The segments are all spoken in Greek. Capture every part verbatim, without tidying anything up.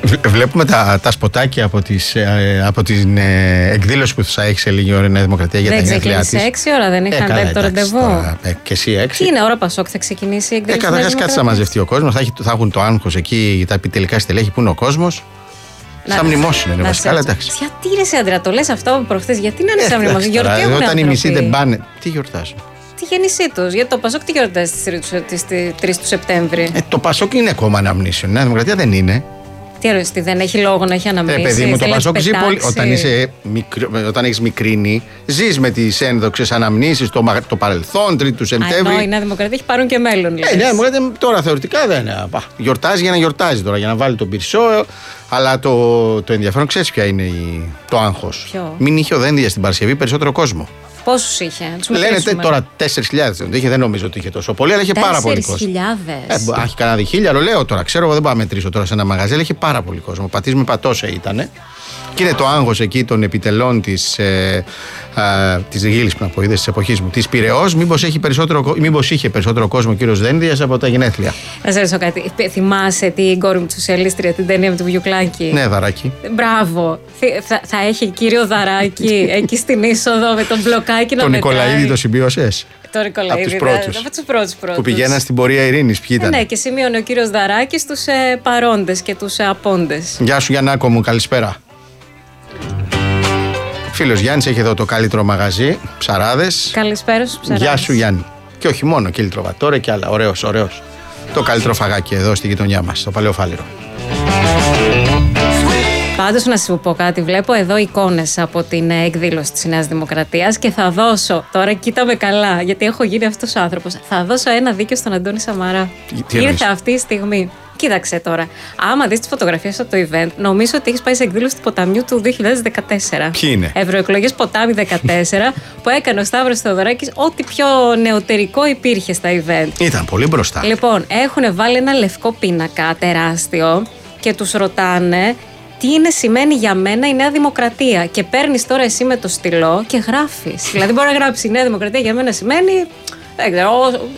Βλέπουμε τα, τα σποτάκια από, τις, ε, από την ε, εκδήλωση που θα έχει σε λίγη ώρα η Νέα Δημοκρατία για δεν τα γενέθλιά της. Δεν ξεκίνησε έξι ώρα, δεν είχαν ε, το ραντεβού. Ε, και εσύ έξι. Τι είναι ώρα Πασόκ, θα ξεκινήσει η εκδήλωση. Ε, Καταρχάς κάτσε να μαζευτεί ο κόσμος, θα, θα έχουν το άγχος εκεί, τα επιτελικά στελέχη που είναι ο κόσμος. Σαν μνημόσυνο είναι βασικά, αλλά εντάξει. Γιατί ρε σε Άντρα, το λες αυτό προχθές, γιατί να είναι σαν μνημόσυνο. Γιορτάζουν. Όταν οι μισοί δεν πάνε. Τι γιορτάζουν. Τη γέννησή του. Γιατί το Πασόκ τι γιορτάζει στις τρεις του Σεπτέμβρη. Ε, το Πασόκ είναι κόμμα αναμνήσεων. Η Νέα Δημοκρατία δεν είναι. Τι αρρωστή, δεν έχει λόγο να έχει αναμνήσει. Ε, παιδί μου, το Πασόκ ζει πολύ. Όταν, είσαι μικρ... όταν έχεις μικρίνει, ζεις με τις ένδοξες αναμνήσεις, το, το παρελθόν, τρίτη του Σεπτέμβρη. Ενώ η Νέα Δημοκρατία έχει πάρουν και μέλλον. Ε, η Νέα Δημοκρατία τώρα θεωρητικά δεν είναι. Γιορτάζει για να γιορτάζει τώρα, για να βάλει τον πυρσό. Αλλά το, το ενδιαφέρον, ξέρεις ποια είναι η... το άγχος. Ποιο? Μην είχε ο Δένδια στην Παρασκευή περισσότερο κόσμο. Πόσους είχε, τους λένε τώρα τέσσερις χιλιάδες. Δεν νομίζω ότι είχε τόσο πολύ, αλλά είχε πάρα πολύ κόσμο. τέσσερις χιλιάδες. Ε, έχει κανένα διχίλιαρο, λέω τώρα. Ξέρω, εγώ δεν πάω να μετρήσω τώρα σε ένα μαγαζί, αλλά είχε πάρα πολύ κόσμο. Πατής με πατώσε ήτανε. Και είναι το άγχος εκεί των επιτελών της, ε, ε, της Ριγίλης, που να πω, είδες, της εποχής μου, της Πειραιώς, μήπως, έχει περισσότερο, μήπως είχε περισσότερο κόσμο ο κύριος Δένδιας από τα γενέθλια. Να σε ρωτήσω κάτι. Θυμάσαι την κόρη μου τη Σοσιαλίστρια, την ταινία με του Βιουκλάκη? Ναι, Δαράκη. Μπράβο. Θα, θα έχει κύριο Δαράκη εκεί στην είσοδο με τον μπλοκάκι να τον μετράει. Τον Νικολαίδη το συμπίωσες? Το Νικολαίδη. Από τους πρώτους. Από τους πρώτους, πρώτους. Που πηγαίναν στην πορεία ειρήνης. Ποιοι ήταν? Ναι, και σημείωνε ο κύριος Δαράκης τους ε, παρόντες και τους ε, απόντες. Γεια σου Γιαννάκο μου, καλησπέρα. Φίλος Γιάννης έχει εδώ το καλύτερο μαγαζί, ψαράδες. Καλησπέρα στους ψαράδες. Γεια σου Γιάννη. Και όχι μόνο, και λιτροβατόρε και άλλα. Ωραίος, ωραίος. Το καλύτερο φαγάκι εδώ στη γειτονιά μας, στο Παλαιοφάλιρο. Πάντως να σου πω κάτι, βλέπω εδώ εικόνες από την εκδήλωση της Νέας Δημοκρατίας και θα δώσω, τώρα κοίτα με καλά, γιατί έχω γίνει αυτός ο άνθρωπος, θα δώσω ένα δίκιο στον Αντώνη Σαμαρά. Ήρθε αυτή η στιγμή. Κοίταξε τώρα, άμα δεις τις φωτογραφίες από το event, νομίζω ότι έχεις πάει σε εκδήλωση του ποταμιού του δύο χιλιάδες δεκατέσσερα. Ποιοι είναι? Ευρωεκλογές ποτάμι δεκατέσσερα, που έκανε ο Σταύρος Θεοδωράκης ό,τι πιο νεωτερικό υπήρχε στα event. Ήταν πολύ μπροστά. Λοιπόν, έχουν βάλει ένα λευκό πίνακα τεράστιο και τους ρωτάνε τι είναι σημαίνει για μένα η Νέα Δημοκρατία. Και παίρνεις τώρα εσύ με το στυλό και γράφεις. Δηλαδή, μπορεί να γράψει η Νέα Δημοκρατία για μένα σημαίνει, δεν ξέρω,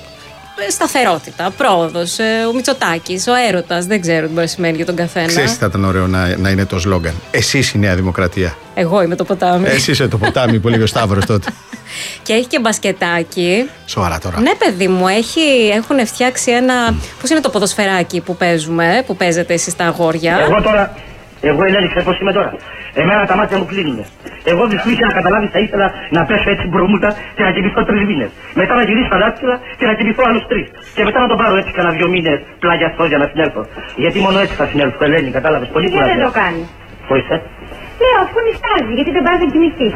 σταθερότητα, πρόοδος, ο Μητσοτάκης, ο έρωτας. Δεν ξέρω τι μπορεί να σημαίνει για τον καθένα. Ξέρεις τι θα ήταν ωραίο να, να είναι το σλόγγαν? Εσείς η Νέα Δημοκρατία. Εγώ είμαι το ποτάμι. Εσύ είσαι το ποτάμι που έλεγε ο Σταύρος τότε. Και έχει και μπασκετάκι. Σοβαρά τώρα? Ναι, παιδί μου, έχει, έχουν φτιάξει ένα. Mm. Πώς είναι το ποδοσφαιράκι που παίζουμε, που παίζετε εσείς τα αγόρια? Εγώ τώρα. Εγώ έλεξα πώς είμαι τώρα. Εμένα τα μάτια μου κλείνουν. Εγώ δυστυχώς να καταλάβει θα ήθελα να πέσω έτσι μπρομούτα και να κοιμηθώ τρεις μήνες. Μετά να γυρίσω τα δάχτυλα και να κοιμηθώ άλλους τρεις. Και μετά να τον πάρω έτσι κανένα δυο μήνες πλαγιαστό για να συνέλθω. Γιατί μόνο έτσι θα συνέλθω, Ελένη, κατάλαβες? Πολύ κουράζω. Γιατί δεν το κάνει? Πώς είσαι? Λέω, αφού νιστάζει, γιατί δεν πας να κοιμηθείς?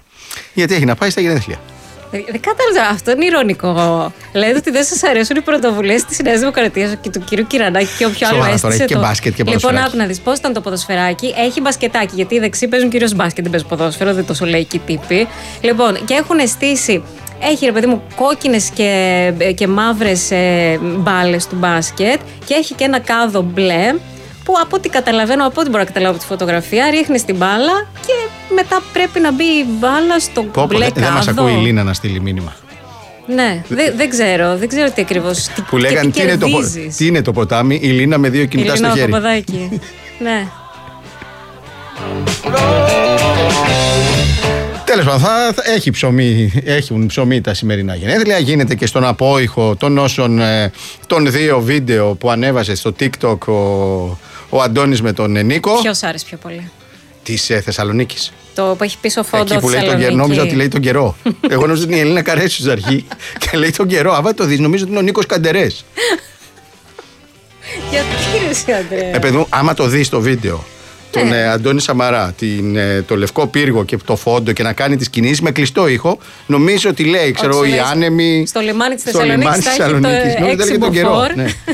Γιατί έχει να πάει στα γενέθλια. Δεν κατάλαβα, αυτό είναι ηρωνικό. Λέτε ότι δεν σας αρέσουν οι πρωτοβουλίες της Νέας Δημοκρατίας και του κύριου Κυρανάκη και όποιο άλλο έστησε. Τώρα έχει και μπάσκετ και ποδοσφαιράκι. Λοιπόν, άκου να δεις πώς ήταν το ποδοσφαιράκι. Έχει μπασκετάκι, γιατί οι δεξιοί παίζουν κυρίως μπάσκετ, δεν παίζουν ποδόσφαιρο, δεν τόσο λαϊκοί τύποι. Λοιπόν, και έχουν στήσει. Έχει ρε παιδί μου κόκκινες και, και μαύρες ε, μπάλες του μπάσκετ και έχει και ένα κάδο μπλε. Που από ό,τι καταλαβαίνω, από ό,τι μπορώ να καταλάβω από τη φωτογραφία, ρίχνει την μπάλα και μετά πρέπει να μπει η μπάλα στο Πω, μπλε κάδο. Δεν μας ακούει η Λίνα να στείλει μήνυμα. Ναι, δεν, δεν ξέρω, δεν ξέρω τι ακριβώς. Που λέγανε τι, τι, τι είναι το ποτάμι, η Λίνα με δύο κινητά στο χέρι. Η Λίνα Παπαδάκη. Ναι. Τέλος πάντων, θα, θα έχει ψωμί, έχουν ψωμί τα σημερινά γενέθλια. Γίνεται και στον απόϊχο των όσων ε, των δύο βίντεο που ανέβασε στο TikTok ο, ο Αντώνης με τον Νίκο. Ποιος άρεσε πιο πολύ? Της ε, Θεσσαλονίκης. Το που έχει πίσω φόντο. Εκεί που λέει τον καιρό, νόμιζα ότι λέει τον καιρό. Εγώ νόμιζα ότι είναι η Ελίνα Καρέσου στην αρχή και λέει τον καιρό. Άμα το δεις, νομίζω ότι είναι ο Νίκος Καντερές. Γιατί ρε Αντρέα? Ε, παιδί, άμα το δεις το βίντεο, τον ε, Αντώνη Σαμαρά, την, ε, το λευκό πύργο και το φόντο και να κάνει τις κινήσεις με κλειστό ήχο, νομίζω ότι λέει, ξέρω, οι άνεμοι. Στο λιμάνι της Θεσσαλονίκης θα έχει το έξι μποφόρ.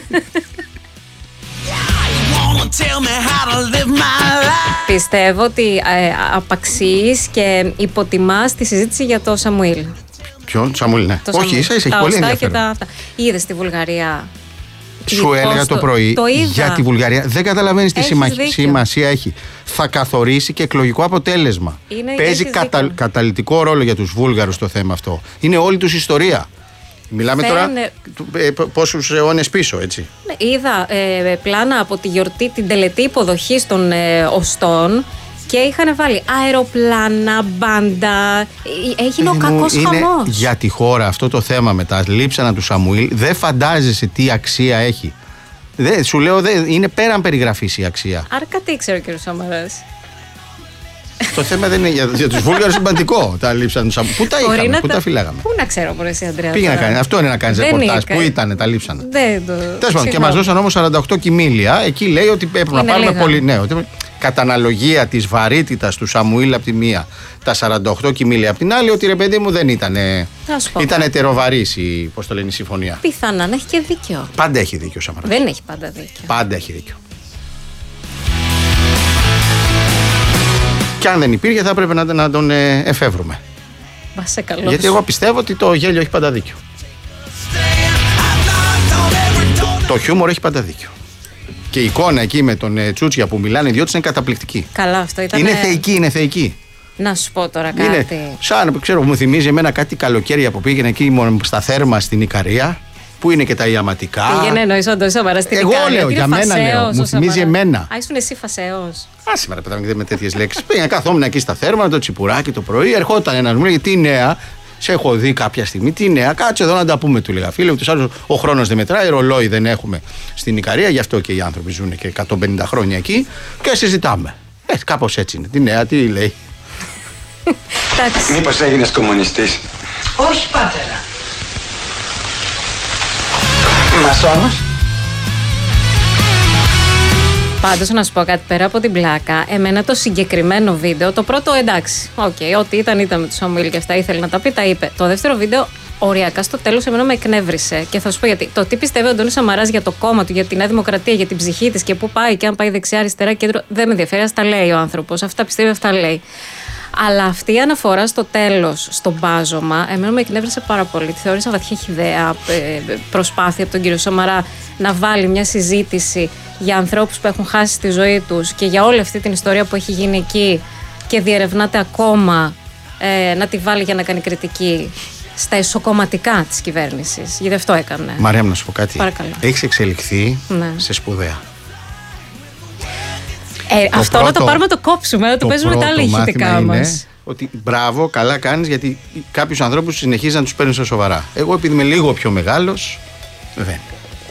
Πιστεύω ότι ε, απαξίεις και υποτιμάς τη συζήτηση για το Σαμουήλ. Ποιον, Σαμουήλ, ναι. Το Όχι, ίσα ίσα, έχει πολύ ενδιαφέρον. Είδες στη Βουλγαρία? Σου έλεγα το πρωί το για τη Βουλγαρία. Δεν καταλαβαίνεις τι σημα... σημασία έχει. Θα καθορίσει και εκλογικό αποτέλεσμα. Είναι, Παίζει κατα... καταλυτικό ρόλο για τους Βούλγαρους το θέμα αυτό. Είναι όλη τους ιστορία. Μιλάμε δεν... τώρα ε, πόσους αιώνες πίσω, έτσι. Είδα ε, πλάνα από τη γιορτή, την τελετή υποδοχής των ε, οστών και είχαν βάλει αεροπλάνα, μπάντα. Έγινε ο κακός χαμός. Για τη χώρα αυτό το θέμα με τα λείψανα του Σαμουήλ, δεν φαντάζεσαι τι αξία έχει. Δεν, σου λέω, δεν, είναι πέραν περιγραφής η αξία. Άρα κάτι ήξερε ο κύριος Σαμαράς. Το θέμα δεν είναι για, για τους Βούλγαρους σημαντικό τα λείψανα του Σαμουήλ. Πού τα είχαμε, πού τα, τα φυλάγαμε. Πού να ξέρω, μωρέ εσύ, Αντρέα. Πήγε να κάνει, αυτό είναι να κάνει ρεπορτάζ. Πού ήταν τα λείψανα. Δεν το. Τέλος πάντων, και μας δώσαν όμως σαράντα οκτώ κιμήλια. Εκεί λέει ότι πρέπει να πάρουμε πολύ. Ναι, ότι, κατά αναλογία της βαρύτητας του Σαμουήλ από τη μία, τα σαράντα οκτώ κιμήλια από την άλλη, ότι ρε παιδί μου δεν ήταν. Ήταν ετεροβαρής η, πώς το λένε, η συμφωνία. Πιθανά να έχει και δίκιο. Πάντα έχει δίκιο ο Σαμαράς. Δεν έχει πάντα δίκιο. Πάντα έχει δίκιο. Και αν δεν υπήρχε, θα έπρεπε να, να τον ε, εφεύρουμε. Μπάσε καλώς. Γιατί εγώ πιστεύω ότι το γέλιο έχει πάντα δίκιο. Το χιούμορ έχει πάντα δίκιο. Και η εικόνα εκεί με τον ε, Τσούτσια που μιλάνε οι δυο τους είναι καταπληκτική. Καλά, αυτό ήταν. Είναι θεϊκή, είναι θεϊκή. Να σου πω τώρα κάτι. Είναι σαν, ξέρω, μου θυμίζει εμένα κάτι καλοκαίρια που πήγαινε εκεί στα Θέρμα στην Ικαρία, που είναι και τα ιαματικά. Πήγαινε εννοείς ο Αντώνης Σαμαράς στην Εγώ Ικαρία. λέω, για μένα λέω, μου θυμίζει εμένα. Α, ήσουν εσύ φασαίος. Α, σήμερα πετάμε με τέτοιες λέξεις. Πήγαινε, καθόμουν εκεί στα Θέρμα, το τσιπουράκι το πρωί, ερχόταν ένας μου λέει, τι νέα, σε έχω δει κάποια στιγμή, τι νέα, κάτσε εδώ να τα πούμε, του λέγα. Φίλε, τους άλλους ο χρόνος δεν μετράει, ρολόι δεν έχουμε στην Ικαρία, γι' αυτό και οι άνθρωποι ζουν και εκατόν πενήντα χρόνια εκεί και συζητάμε. Ε, κάπως έτσι είναι. Τι νέα, τι λέει. Μήπως έγινες κομμουνιστής? Όχι, πατέρα. Μασόνος? Πάντως να σου πω κάτι πέρα από την πλάκα. Εμένα το συγκεκριμένο βίντεο, το πρώτο εντάξει, οκ, okay, ό,τι ήταν ήταν με του Σαμουήλ και αυτά ήθελε να τα πει, τα είπε. Το δεύτερο βίντεο οριακά στο τέλος εμένα με εκνεύρισε. Και θα σου πω γιατί. Το τι πιστεύει ο Αντώνης Σαμαράς για το κόμμα του, για τη Νέα Δημοκρατία, για την ψυχή της και πού πάει και αν πάει δεξιά, αριστερά, κέντρο, δεν με ενδιαφέρει. Ας τα λέει ο άνθρωπος. Αυτά πιστεύει, αυτά λέει. Αλλά αυτή η αναφορά στο τέλος, στο μπάζωμα, εμένα με εκνεύρισε πάρα πολύ. Τη θεώρησα βαθιά χυδαία προσπάθεια από τον κύριο Σαμαρά να βάλει μια συζήτηση για ανθρώπους που έχουν χάσει τη ζωή τους και για όλη αυτή την ιστορία που έχει γίνει εκεί και διερευνάται ακόμα, ε, να τη βάλει για να κάνει κριτική στα εσωκομματικά της κυβέρνησης. Γιατί αυτό έκανε. Μαρία μου, να σου πω κάτι. Παρακαλώ. Έχεις εξελιχθεί ναι. σε σπουδαία. Ε, αυτό πρώτο, να το πάρουμε, το κόψουμε, να το, το παίζουμε τα άλλα ηχητικά μας. Ότι μπράβο, καλά κάνεις, γιατί κάποιους ανθρώπους συνεχίζεις να τους παίρνεις σε σοβαρά. Εγώ, επειδή είμαι λίγο πιο μεγάλος, δεν.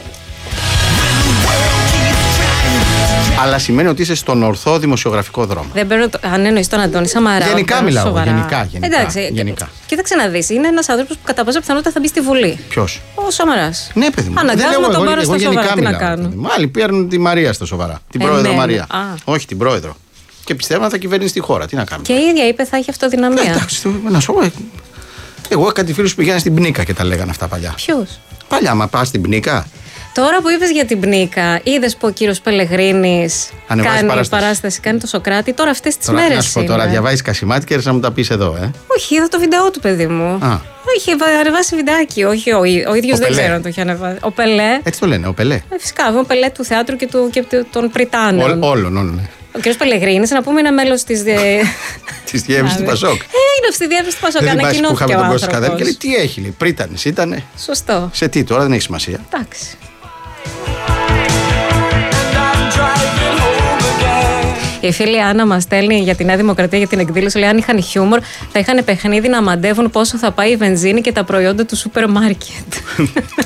Αλλά σημαίνει ότι είσαι στον ορθό δημοσιογραφικό δρόμο. Δεν παίρνω. Το, αν εννοείς τον Αντώνη Σαμαρά. Γενικά μιλάω. Γενικά, γενικά, εντάξει. γενικά. Κοίταξε να δεις. Είναι ένας άνθρωπος που κατά πάσα πιθανότητα θα μπει στη Βουλή. Ποιος? Ο Σαμαράς. Ναι, παιδί μου. Αναγκάζομαι να τον πάρω στα σοβαρά. Τι να κάνω. Άλλοι παίρνουν τη Μαρία στα σοβαρά. Την πρόεδρο Μαρία. Όχι, την πρόεδρο. Και πιστεύω να θα κυβερνήσει τη χώρα. Τι να κάνουμε. Και η ίδια είπε θα έχει αυτοδυναμία. Εντάξει, να σου πω. Εγώ είχα κάτι φίλους που πηγαίναν στην Πνίκα και τα λέγανε αυτά παλιά. Ποιους? Παλιά, μα πας στην Πνίκα. Τώρα που είπες για την Πνίκα, είδες που ο κύριος Πελεγρίνης κάνει παράσταση. παράσταση, κάνει το Σοκράτη. Τώρα αυτές τις τώρα, μέρες. Να σου πω τώρα, διαβάζεις Κασιμάτη και έρθεις να μου τα πεις εδώ, ε. Όχι, είδα το βίντεο του, παιδί μου. Α. Είχε ανεβάσει βιντεάκι. Όχι, ο, ο ίδιος δεν ξέρω αν το είχε ανεβάσει. Ο Πελέ. Έτσι το λένε, ο Πελέ. Ε, φυσικά, ο Πελέ του θεάτρου και, του, και των Πριτάνων. Όλων, όλων. Ο κ. Πελεγρίνης, να πούμε, είναι μέλος της. Της διεύθυνσης του Πασόκ. Ε, είναι στη διεύθυνση του Πασόκ. Ανακοινώθηκε ο άνθρωπος. Και λέει, τι έχει, λέει, Πρίτανης ήτανε. Σωστό. Σε τι τώρα, δεν έχει σημασία. Εντάξει. Η φίλη Άννα μας στέλνει για τη Νέα Δημοκρατία, για την εκδήλωση. Λέει: αν είχαν χιούμορ, θα είχαν παιχνίδι να μαντεύουν πόσο θα πάει η βενζίνη και τα προϊόντα του σούπερ μάρκετ.